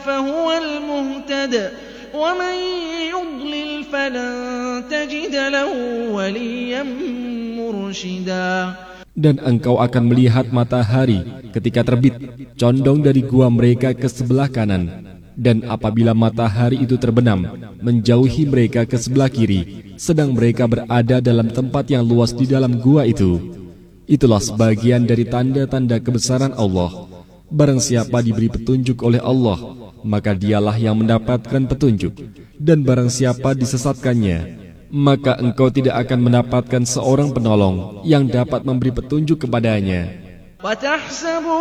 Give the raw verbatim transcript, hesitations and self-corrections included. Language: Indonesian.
فهو المهتد ومن يضلل فلن تجد له وليا مرشدا. Dan engkau akan melihat matahari ketika terbit, condong dari gua mereka ke sebelah kanan. Dan apabila matahari itu terbenam, menjauhi mereka ke sebelah kiri, sedang mereka berada dalam tempat yang luas di dalam gua itu. Itulah sebagian dari tanda-tanda kebesaran Allah. Barang siapa diberi petunjuk oleh Allah, maka dialah yang mendapatkan petunjuk. Dan barang siapa disesatkannya, maka engkau tidak akan mendapatkan seorang penolong yang dapat memberi petunjuk kepadanya.